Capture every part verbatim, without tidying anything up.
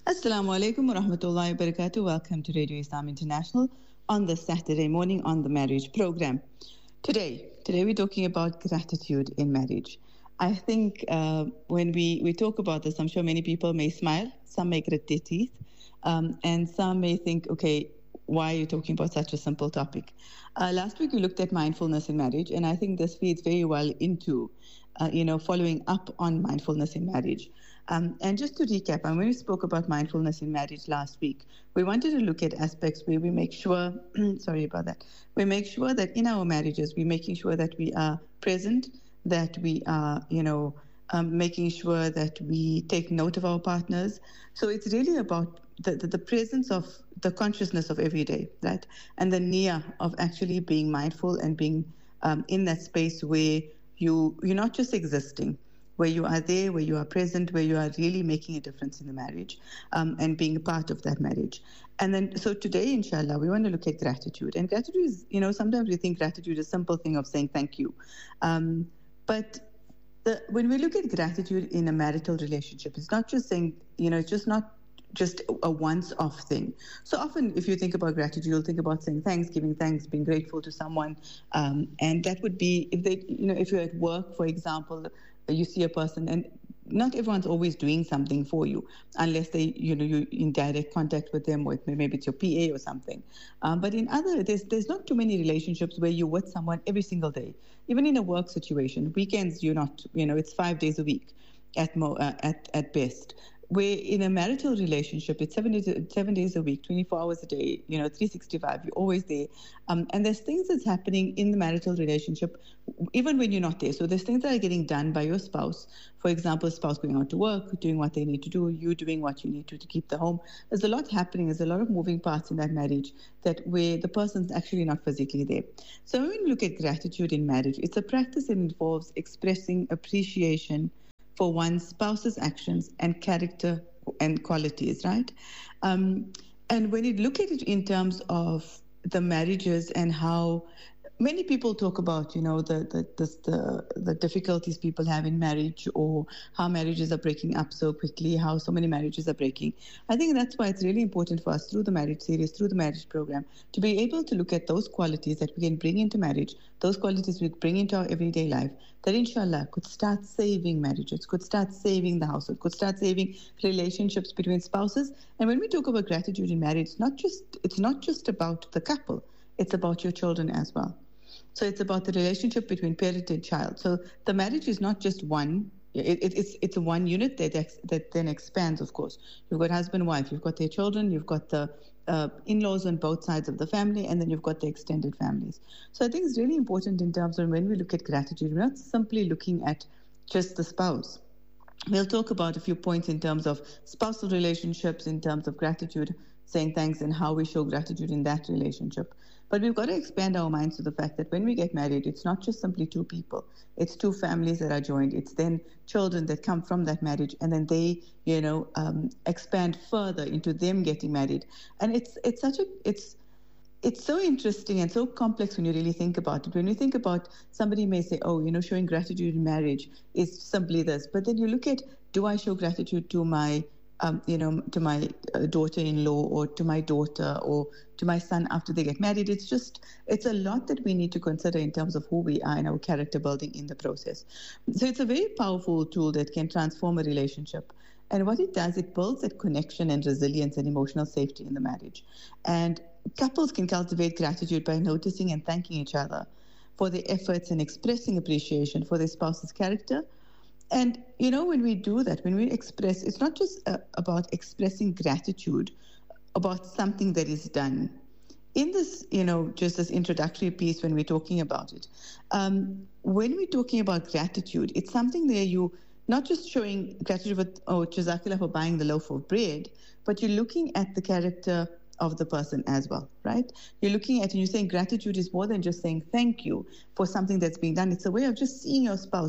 Assalamu alaikum wa rahmatullahi wa barakatuh. Welcome to Radio Islam International on the Saturday morning on the marriage program. Today, today we're talking about gratitude in marriage. I think uh, when we, we talk about this, I'm sure many people may smile, some may grit their teeth, um, and some may think, okay, why are you talking about such a simple topic? Uh, last week we looked at mindfulness in marriage, and I think this feeds very well into, uh, you know, following up on mindfulness in marriage. Um, and just to recap, and when we spoke about mindfulness in marriage last week, we wanted to look at aspects where we make sure, sorry about that, we make sure that in our marriages, we're making sure that we are present, that we are, you know, um, making sure that we take note of our partners. So it's really about the, the, the presence of the consciousness of every day, right? And the niyyah of actually being mindful and being um, in that space where you, you're not just existing, where you are there, where you are present, where you are really making a difference in the marriage um, and being a part of that marriage. And then, so today, inshallah, we want to look at gratitude. And gratitude is, you know, sometimes we think gratitude is a simple thing of saying thank you. Um, but the, when we look at gratitude in a marital relationship, it's not just saying, you know, it's just not just a once-off thing. So often, if you think about gratitude, you'll think about saying thanks, giving thanks, being grateful to someone, um, and that would be if they, you know, if you're at work, for example, you see a person, and not everyone's always doing something for you, unless they, you know, you're in direct contact with them, or maybe it's your P A or something. Um, but in other, there's there's not too many relationships where you're with someone every single day, even in a work situation. Weekends, you're not, you know, it's five days a week at mo uh, at at best. Where in a marital relationship, it's seven days, seven days a week, twenty-four hours a day, you know, three sixty-five, you're always there. Um, and there's things that's happening in the marital relationship, even when you're not there. So there's things that are getting done by your spouse. For example, spouse going out to work, doing what they need to do, you doing what you need to to keep the home. There's a lot happening. There's a lot of moving parts in that marriage that where the person's actually not physically there. So when we look at gratitude in marriage, it's a practice that involves expressing appreciation for one's spouse's actions and character and qualities, right? Um, and when you look at it in terms of the marriages and how many people talk about, you know, the the, the the the difficulties people have in marriage, or how marriages are breaking up so quickly, how so many marriages are breaking. I think that's why it's really important for us through the marriage series, through the marriage program, to be able to look at those qualities that we can bring into marriage, those qualities we bring into our everyday life, that inshallah could start saving marriages, could start saving the household, could start saving relationships between spouses. And when we talk about gratitude in marriage, it's not just it's not just about the couple, it's about your children as well. So it's about the relationship between parent and child. So the marriage is not just one. It, it, it's it's a one unit that ex, that then expands. Of course, you've got husband, wife, you've got their children, you've got the uh, in-laws on both sides of the family, and then you've got the extended families. So I think it's really important in terms of when we look at gratitude, we're not simply looking at just the spouse. We'll talk about a few points in terms of spousal relationships, in terms of gratitude, saying thanks, and how we show gratitude in that relationship. But we've got to expand our minds to the fact that when we get married, it's not just simply two people. It's two families that are joined. It's then children that come from that marriage, and then they, you know, um, expand further into them getting married. And it's it's such a it's it's so interesting and so complex when you really think about it. When you think about, somebody may say, oh, you know, showing gratitude in marriage is simply this. But then you look at, do I show gratitude to my Um, you know, to my uh, daughter-in-law, or to my daughter, or to my son after they get married? It's just, it's a lot that we need to consider in terms of who we are and our character building in the process. So it's a very powerful tool that can transform a relationship. And what it does, it builds that connection and resilience and emotional safety in the marriage. And couples can cultivate gratitude by noticing and thanking each other for their efforts and expressing appreciation for their spouse's character. And, you know, when we do that, when we express, it's not just uh, about expressing gratitude about something that is done. In this, you know, just this introductory piece, when we're talking about it, um, when we're talking about gratitude, it's something where you not just showing gratitude for, oh, Jazakallah for buying the loaf of bread, but you're looking at the character of the person as well, right? You're looking at, and you're saying gratitude is more than just saying thank you for something that's being done. It's a way of just seeing your spouse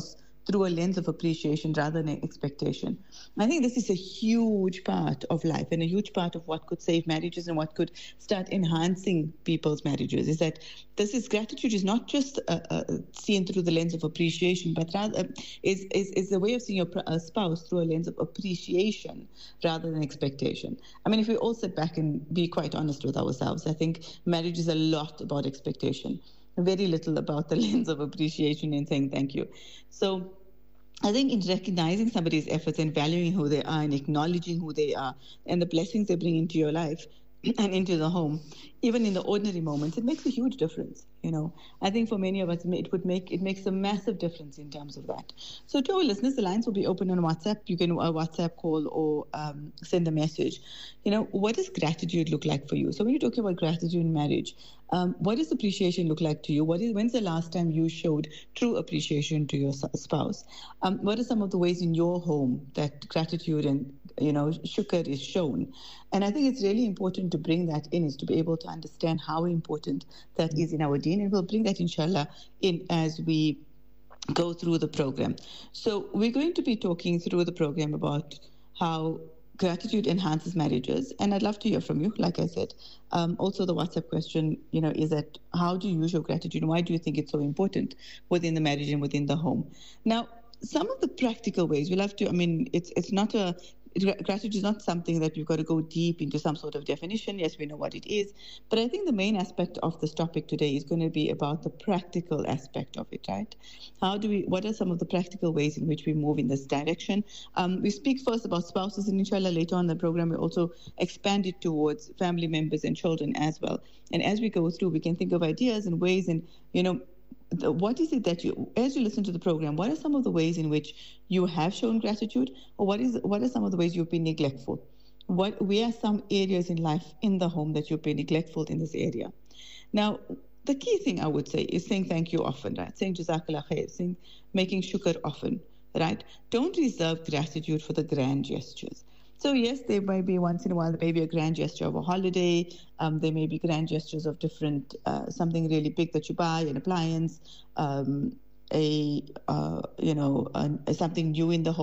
through a lens of appreciation rather than expectation. I think this is a huge part of life and a huge part of what could save marriages and what could start enhancing people's marriages. Is that this is gratitude is not just uh, uh, seen through the lens of appreciation, but rather uh, is, is is a way of seeing your uh, spouse through a lens of appreciation rather than expectation. I mean, if we all sit back and be quite honest with ourselves, I think marriage is a lot about expectation, very little about the lens of appreciation and saying thank you. So I think in recognizing somebody's efforts and valuing who they are and acknowledging who they are and the blessings they bring into your life and into the home, even in the ordinary moments, it makes a huge difference. You know, I think for many of us, it would make it makes a massive difference in terms of that. So to our listeners, the lines will be open on WhatsApp. You can uh, WhatsApp call or um, send a message. You know, what does gratitude look like for you? So when you're talking about gratitude in marriage, um, what does appreciation look like to you? What is when's the last time you showed true appreciation to your spouse? Um, what are some of the ways in your home that gratitude and you know shukr is shown? And I think it's really important to bring that in, is to be able to understand how important that is in our deen, and we'll bring that inshallah in as we go through the program. So we're going to be talking through the program about how gratitude enhances marriages, and I'd love to hear from you. Like I said, um, also the WhatsApp question, you know, is that how do you show gratitude, and why do you think it's so important within the marriage and within the home? Now, some of the practical ways we'll have to. I mean, it's it's not a gratitude is not something that we've got to go deep into some sort of definition. Yes, we know what it is. But I think the main aspect of this topic today is going to be about the practical aspect of it, right? How do we, what are some of the practical ways in which we move in this direction? Um, we speak first about spouses, and inshallah later on in the program, we also expand it towards family members and children as well. And as we go through, we can think of ideas and ways and, you know, what is it that you, as you listen to the program, what are some of the ways in which you have shown gratitude, or what is what are some of the ways you've been neglectful? What where are some areas in life in the home that you've been neglectful in this area? Now, the key thing I would say is saying thank you often, right? Saying jazakallah khair, saying making shukr often, right? Don't reserve gratitude for the grand gestures. So yes, there may be once in a while, there may be a grand gesture of a holiday. Um, there may be grand gestures of different, uh, something really big that you buy, an appliance, um, a, uh, you know, a, something new in the home.